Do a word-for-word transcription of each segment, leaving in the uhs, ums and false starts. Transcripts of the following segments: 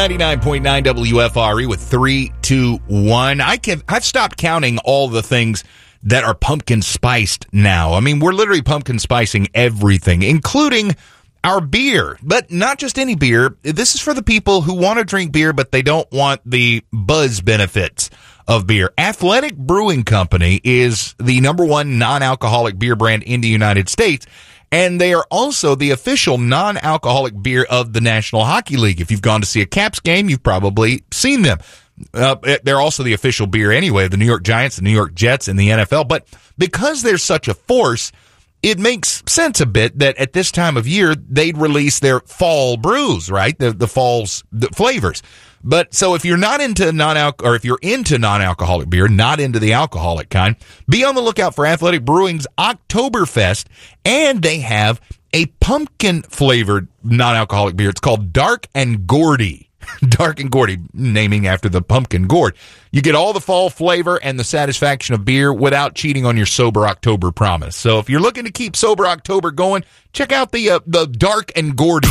ninety-nine point nine W F R E with three two one. I can, I've stopped counting all the things that are pumpkin spiced now. I mean, we're literally pumpkin spicing everything, including our beer. But not just any beer. This is for the people who want to drink beer, but they don't want the buzz benefits of beer. Athletic Brewing Company is the number one non-alcoholic beer brand in the United States. And they are also the official non-alcoholic beer of the National Hockey League. If you've gone to see a Caps game, you've probably seen them. Uh, they're also the official beer anyway of the New York Giants, the New York Jets, and the N F L. But because they're such a force, it makes sense a bit that at this time of year, they'd release their fall brews, right? The, the fall's the flavors. But so if you're not into non-alc, or if you're into non-alcoholic beer, not into the alcoholic kind, be on the lookout for Athletic Brewing's Oktoberfest, and they have a pumpkin flavored non-alcoholic beer. It's called Dark and Gordy. Dark and Gordy, naming after the pumpkin gourd. You get all the fall flavor and the satisfaction of beer without cheating on your sober October promise. So if you're looking to keep sober October going, check out the uh, the Dark and Gordy.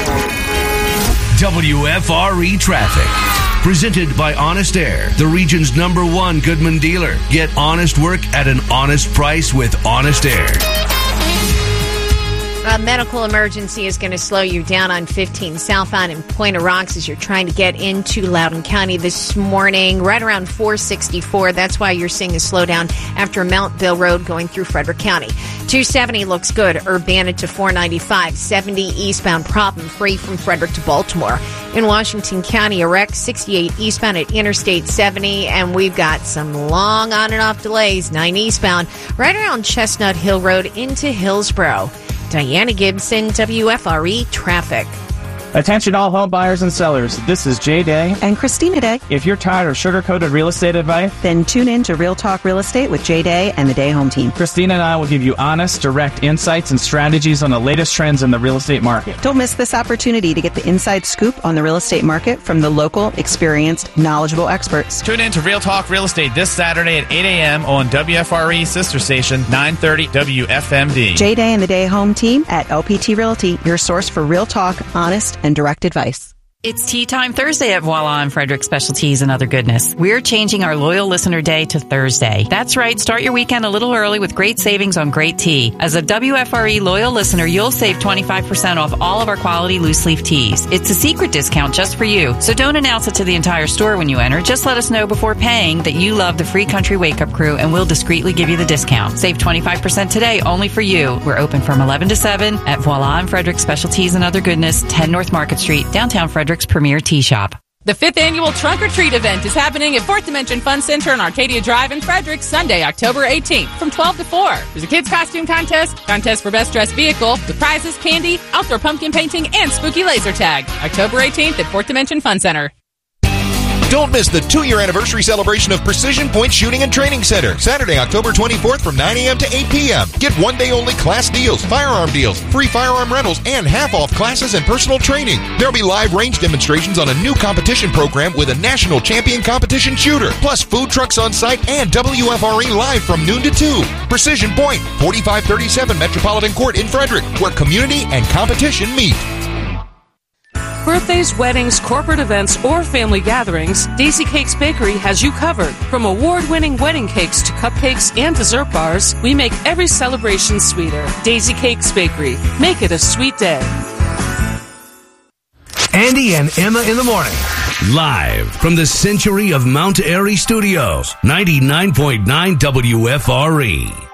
W F R E Traffic. Presented by Honest Air, the region's number one Goodman dealer. Get honest work at an honest price with Honest Air. A medical emergency is going to slow you down on fifteen southbound in Point of Rocks as you're trying to get into Loudoun County this morning, right around four sixty-four. That's why you're seeing a slowdown after Mountville Road going through Frederick County. two seventy looks good. Urbana to four ninety-five. seventy eastbound problem-free from Frederick to Baltimore. In Washington County, a wreck sixty-eight eastbound at Interstate seventy, and we've got some long on and off delays. nine eastbound, right around Chestnut Hill Road into Hillsborough. Diana Gibson, W F R E Traffic. Attention all home buyers and sellers. This is Jay Day. And Christina Day. If you're tired of sugar-coated real estate advice, then tune in to Real Talk Real Estate with Jay Day and the Day Home Team. Christina and I will give you honest, direct insights and strategies on the latest trends in the real estate market. Don't miss this opportunity to get the inside scoop on the real estate market from the local, experienced, knowledgeable experts. Tune in to Real Talk Real Estate this Saturday at eight a.m. on W F R E sister station nine thirty W F M D. Jay Day and the Day Home Team at L P T Realty, your source for real talk, honest, and direct advice. It's Tea Time Thursday at Voila and Frederick Specialties and Other Goodness. We're changing our Loyal Listener Day to Thursday. That's right. Start your weekend a little early with great savings on great tea. As a W F R E Loyal Listener, you'll save twenty-five percent off all of our quality loose leaf teas. It's a secret discount just for you. So don't announce it to the entire store when you enter. Just let us know before paying that you love the Free Country Wake Up Crew, and we'll discreetly give you the discount. Save twenty-five percent today only for you. We're open from eleven to seven at Voila and Frederick Specialties and Other Goodness, ten North Market Street, downtown Frederick's premier tea shop. The fifth annual Trunk or Treat event is happening at Fourth Dimension Fun Center on Arcadia Drive in Frederick Sunday, October eighteenth from twelve to four. There's a kids costume contest, contest for best dressed vehicle, with prizes, candy, outdoor pumpkin painting, and spooky laser tag. October eighteenth at Fourth Dimension Fun Center. Don't miss the two-year anniversary celebration of Precision Point Shooting and Training Center, Saturday, October twenty-fourth from nine a.m. to eight p.m. Get one-day-only class deals, firearm deals, free firearm rentals, and half-off classes and personal training. There'll be live range demonstrations on a new competition program with a national champion competition shooter, plus food trucks on site and W F R E live from noon to two. Precision Point, forty-five thirty-seven Metropolitan Court in Frederick, where community and competition meet. Birthdays, weddings, corporate events, or family gatherings, Daisy Cakes Bakery has you covered. From award-winning wedding cakes to cupcakes and dessert bars, we make every celebration sweeter. Daisy Cakes Bakery. Make it a sweet day. Andy and Emma in the morning. Live from the Century of Mount Airy Studios, ninety-nine point nine W F R E.